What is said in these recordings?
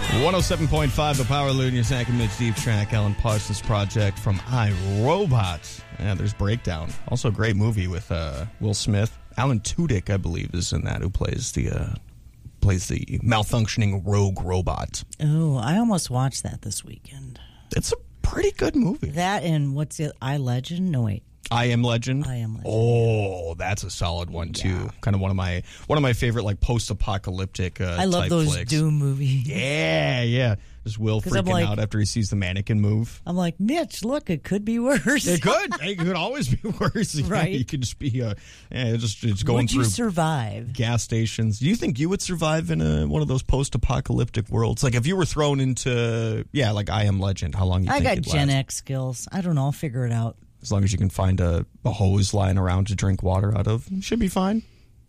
107.5 The Power Loon, Zach and Mitch Deep Track, Alan Parsons Project from iRobot. Yeah, there's Breakdown. Also a great movie with Will Smith. Alan Tudyk, I believe, is in that, who plays the malfunctioning rogue robot. Oh, I almost watched that this weekend. It's a pretty good movie. That and what's it? I Legend? No, wait. I Am Legend. I Am Legend. Oh, that's a solid one too. Yeah. Kind of one of my favorite like post-apocalyptic. I love type those flicks. Doom movies. Yeah. Just Will freaking out after he sees the mannequin move. I'm like, Mitch, look, it could be worse. It could always be worse. Right? You could just be it's going would through. You survive? Gas stations. Do you think you would survive in one of those post-apocalyptic worlds? Like if you were thrown into like I Am Legend, how long you think I got you'd Gen last? X skills. I don't know. I'll figure it out. As long as you can find a hose lying around to drink water out of, should be fine.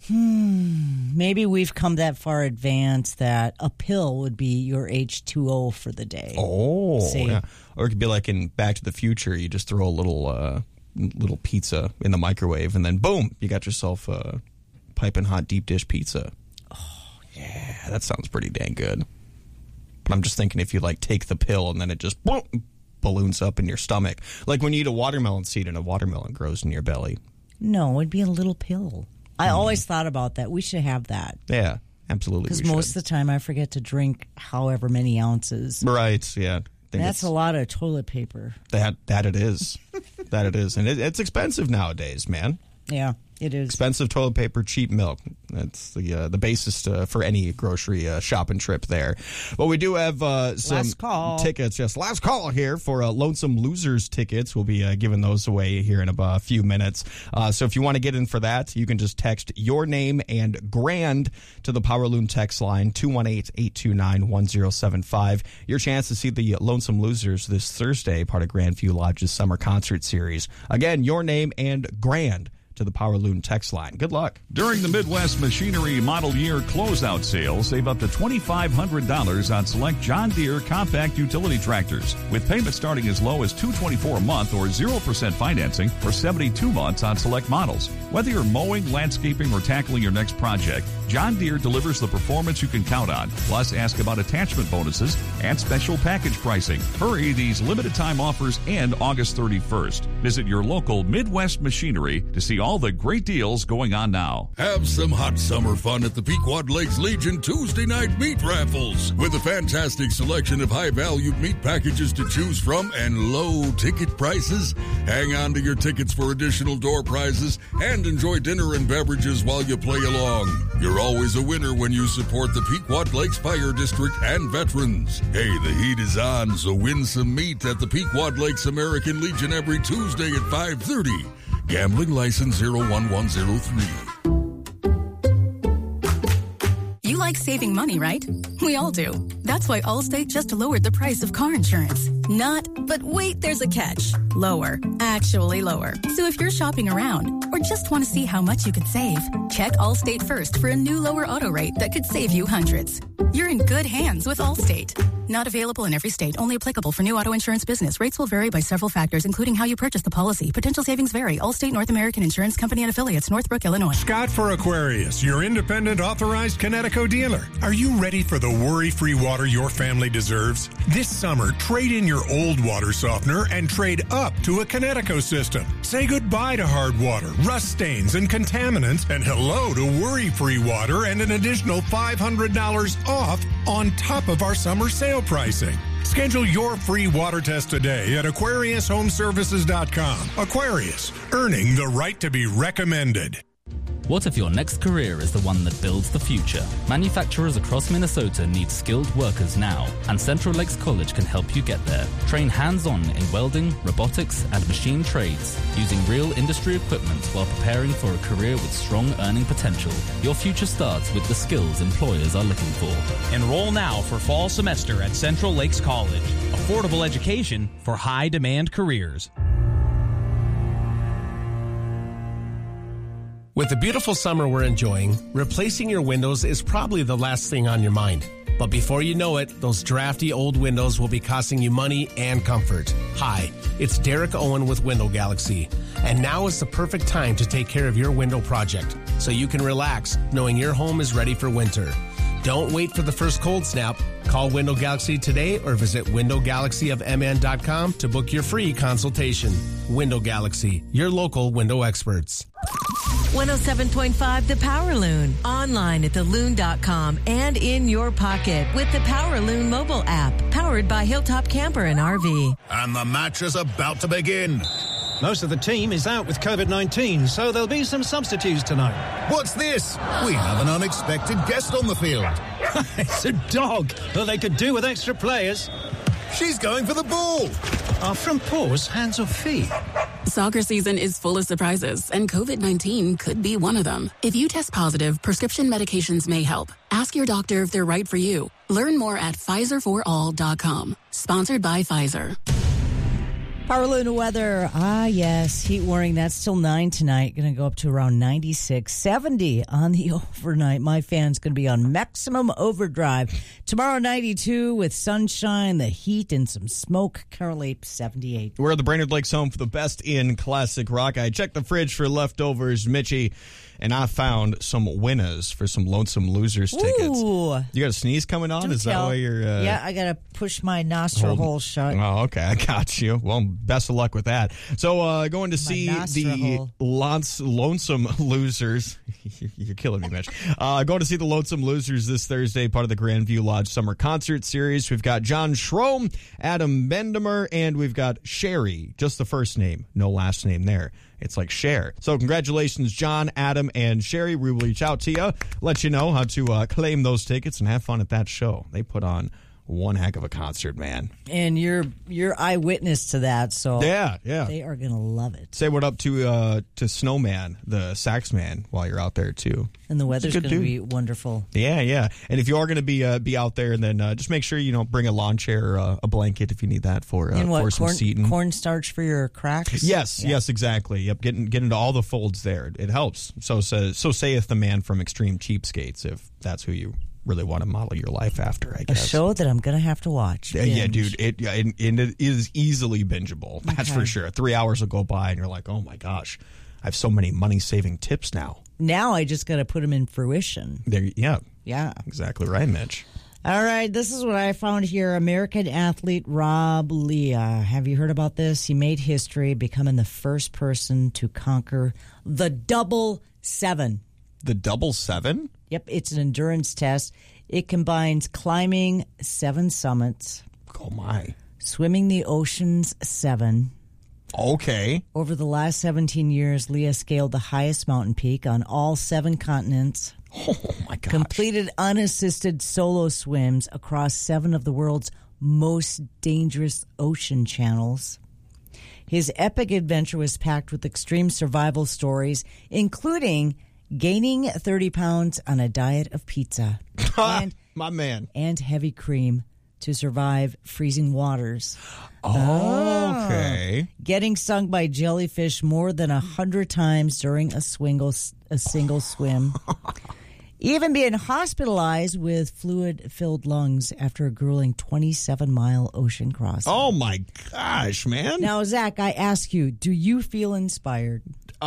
Maybe we've come that far advanced that a pill would be your H2O for the day. Oh, See? yeah. Or it could be like in Back to the Future. You just throw a little pizza in the microwave, and then boom, you got yourself a piping hot deep dish pizza. Oh, yeah, that sounds pretty dang good. But I'm just thinking if you like take the pill and then it just boom, balloons up in your stomach, like when you eat a watermelon seed and a watermelon grows in your belly. No, it'd be a little pill. I always thought about that. We should have that. Yeah, absolutely. Because most of the time I forget to drink however many ounces. Right, yeah. That's a lot of toilet paper. That it is. That it is. And it's expensive nowadays, man. Yeah, it is. Expensive toilet paper, cheap milk. That's the basis for any grocery shopping trip there. But we do have some tickets. Yes, last call here for Lonesome Losers tickets. We'll be giving those away here in a few minutes. So if you want to get in for that, you can just text your name and grand to the Power Loon text line, 218-829-1075. Your chance to see the Lonesome Losers this Thursday, part of Grandview Lodge's summer concert series. Again, your name and grand to the Power Loon text line. Good luck. During the Midwest Machinery Model Year Closeout Sale, save up to $2,500 on select John Deere compact utility tractors, with payments starting as low as $224 a month or 0% financing for 72 months on select models. Whether you're mowing, landscaping, or tackling your next project, John Deere delivers the performance you can count on. Plus, ask about attachment bonuses and special package pricing. Hurry, these limited time offers end August 31st. Visit your local Midwest Machinery to see all the great deals going on now. Have some hot summer fun at the Pequot Lakes Legion Tuesday night meat raffles. With a fantastic selection of high-value meat packages to choose from and low ticket prices, hang on to your tickets for additional door prizes and enjoy dinner and beverages while you play along. You're always a winner when you support the Pequot Lakes Fire District and veterans. Hey, the heat is on, so win some meat at the Pequot Lakes American Legion every Tuesday at 5:30. Gambling license 01103. You like saving money, right? We all do. That's why Allstate just lowered the price of car insurance. But wait, there's a catch. Lower. Actually lower. So if you're shopping around or just want to see how much you could save, check Allstate first for a new lower auto rate that could save you hundreds. You're in good hands with Allstate. Not available in every state. Only applicable for new auto insurance business. Rates will vary by several factors, including how you purchase the policy. Potential savings vary. Allstate North American Insurance Company and Affiliates, Northbrook, Illinois. Scott for Aquarius, your independent authorized Connecticut dealer. Are you ready for the worry-free water your family deserves? This summer, trade in your old water softener and trade up to a Connecticut system. Say goodbye to hard water, rust stains, and contaminants, and hello to worry-free water and an additional $500 off on top of our summer sale pricing. Schedule your free water test today at AquariusHomeservices.com. Aquarius, earning the right to be recommended. What if your next career is the one that builds the future? Manufacturers across Minnesota need skilled workers now, and Central Lakes College can help you get there. Train hands-on in welding, robotics, and machine trades, using real industry equipment while preparing for a career with strong earning potential. Your future starts with the skills employers are looking for. Enroll now for fall semester at Central Lakes College. Affordable education for high-demand careers. With the beautiful summer we're enjoying, replacing your windows is probably the last thing on your mind. But before you know it, those drafty old windows will be costing you money and comfort. Hi, it's Derek Owen with Window Galaxy. And now is the perfect time to take care of your window project so you can relax knowing your home is ready for winter. Don't wait for the first cold snap. Call Window Galaxy today or visit windowgalaxyofmn.com to book your free consultation. Window Galaxy, your local window experts. 107.5 The Power Loon. Online at theloon.com and in your pocket with the Power Loon mobile app. Powered by Hilltop Camper and RV. And the match is about to begin. Most of the team is out with COVID-19, so there'll be some substitutes tonight. What's this? We have an unexpected guest on the field. It's a dog. Well, they could do with extra players. She's going for the ball. Are from paws, hands or feet? Soccer season is full of surprises, and COVID-19 could be one of them. If you test positive, prescription medications may help. Ask your doctor if they're right for you. Learn more at PfizerForAll.com. Sponsored by Pfizer. Power Loon weather. Yes. Heat warning. That's till 9 tonight. Going to go up to around 96, 70 on the overnight. My fan's going to be on maximum overdrive. Tomorrow, 92 with sunshine, the heat, and some smoke. Currently, 78. We're at the Brainerd Lakes home for the best in classic rock. I checked the fridge for leftovers, Mitchie, and I found some winners for some Lonesome Losers tickets. Ooh. You got a sneeze coming on? Is that why you're... Yeah, I got to push my nostril hole shut. Oh, okay. I got you. Well, best of luck with that. So going to see the Lonesome Losers. You're killing me, Mitch. Going to see the Lonesome Losers this Thursday, part of the Grandview Lodge Summer Concert Series. We've got John Schroem, Adam Bendemer, and we've got Sherry. Just the first name, no last name there. It's like Cher. So congratulations, John, Adam, and Sherry. We will reach out to you, let you know how to claim those tickets and have fun at that show. They put on one heck of a concert, man. And you're eyewitness to that, so yeah. They are going to love it. Say what up to Snowman, the sax man, while you're out there, too. And the weather's going to be wonderful. Yeah. And if you are going to be out there, then just make sure you bring a lawn chair, a blanket if you need that for some seating. Cornstarch for your cracks? Yes, exactly. Yep, get into all the folds there. It helps. So saith the man from Extreme Cheapskates, if that's who you really want to model your life after, I guess. A show that I'm going to have to watch. Yeah, dude. It is easily bingeable. That's for sure. 3 hours will go by and you're like, oh my gosh, I have so many money-saving tips now. Now I just got to put them in fruition. Yeah. Exactly right, Mitch. All right, this is what I found here. American athlete Rob Leah. Have you heard about this? He made history, becoming the first person to conquer the double 7. The double 7? Yep, it's an endurance test. It combines climbing 7 summits. Oh, my. Swimming the oceans 7. Okay. Over the last 17 years, Leah scaled the highest mountain peak on all 7 continents. Oh, my gosh. Completed unassisted solo swims across 7 of the world's most dangerous ocean channels. His epic adventure was packed with extreme survival stories, including gaining 30 pounds on a diet of pizza. My man. And heavy cream to survive freezing waters. Okay. Getting stung by jellyfish more than 100 times during a single swim. Even being hospitalized with fluid-filled lungs after a grueling 27-mile ocean crossing. Oh, my gosh, man. Now, Zach, I ask you, do you feel inspired?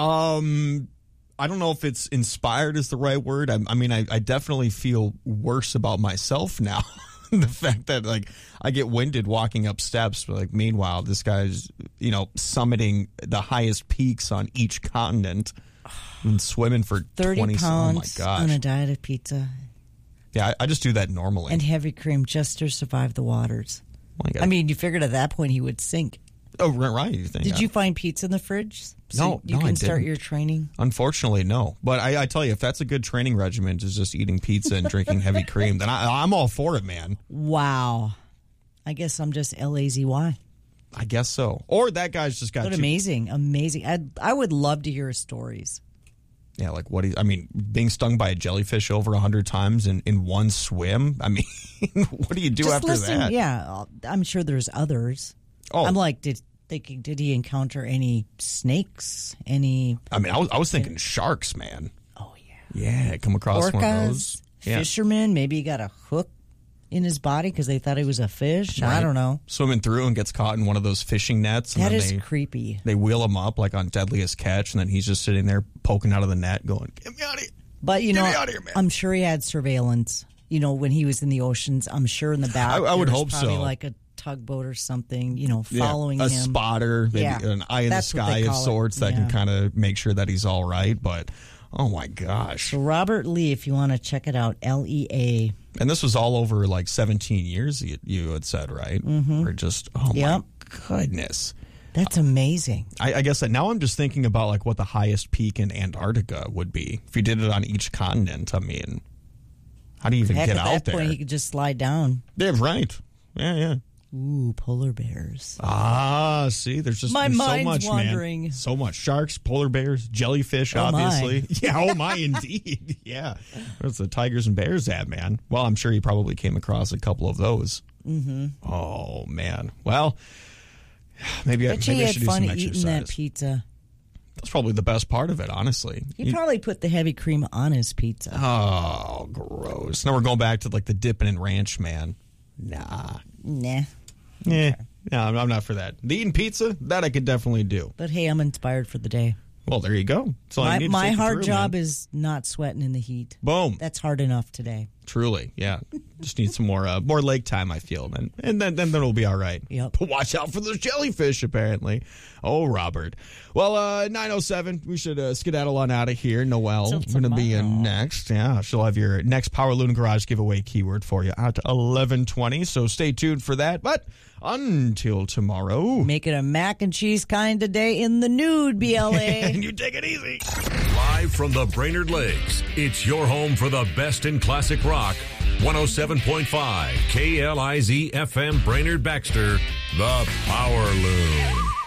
I don't know if it's inspired is the right word. I definitely feel worse about myself now. The fact that, I get winded walking up steps, but, meanwhile, this guy's, summiting the highest peaks on each continent and swimming for 30 20 pounds on a diet of pizza. Yeah, I just do that normally. And heavy cream just to survive the waters. You figured at that point he would sink. Oh, right. You think? Did you find pizza in the fridge? No, you can I start didn't. your training? Unfortunately, no. But I tell you, if that's a good training regimen, is just eating pizza and drinking heavy cream, then I'm all for it, man. Wow. I guess I'm just LAZY. I guess so. Or that guy's just got... But amazing. I would love to hear his stories. Yeah, being stung by a jellyfish over 100 times in one swim? What do you do just after that? Yeah, I'm sure there's others. Oh. I'm like, did he encounter any snakes? I was thinking sharks, man. Oh, yeah. Yeah, come across Orcas, one of those. Yeah. Fishermen, maybe he got a hook in his body because they thought he was a fish. Right. I don't know. Swimming through and gets caught in one of those fishing nets. That is creepy. They wheel him up like on Deadliest Catch, and then he's just sitting there poking out of the net going, get me out of here. But, out of here, man. I'm sure he had surveillance. when he was in the oceans, I'm sure in the back. I would there was hope probably so. like a tugboat or something, following a him. spotter, maybe an eye in the sky of sorts that can kind of make sure that he's all right. But oh my gosh. So Robert Lee, if you want to check it out, LEA. And this was all over like 17 years, you had said, right? Mm-hmm. Or just, my goodness. That's amazing. I guess that now I'm just thinking about like what the highest peak in Antarctica would be. If you did it on each continent, I mean, how do you even get out there? At that point, he could just slide down. Yeah, right. Yeah. Ooh, polar bears. Ah, see, there's just my there's so mind's much, wandering. Man. So much. Sharks, polar bears, jellyfish, obviously. My. Yeah, oh my, indeed. Yeah. Where's the tigers and bears at, man? Well, I'm sure he probably came across a couple of those. Mm-hmm. Oh, man. Well, maybe I should had do fun some exercise. eating that pizza. That's probably the best part of it, honestly. He probably put the heavy cream on his pizza. Oh, gross. Now we're going back to like the dipping and ranch, man. Nah. Yeah, I'm not for that. The eating pizza, that I could definitely do. But hey, I'm inspired for the day. Well, there you go. So my hard job is not sweating in the heat. Boom. That's hard enough today. Truly, yeah. Just need some more lake time, I feel, and then it'll be all right. Yep. But watch out for those jellyfish, apparently. Oh, Robert. Well, 9:07. We should skedaddle on out of here. Noelle going to be next. Yeah, she'll have your next Power Loon Garage giveaway keyword for you at 11:20. So stay tuned for that. But until tomorrow, make it a mac and cheese kind of day in the nude, BLA. And you take it easy. Live from the Brainerd Lakes, it's your home for the best in classic rock. 107.5 KLIZ FM Brainerd Baxter, the Power Loon.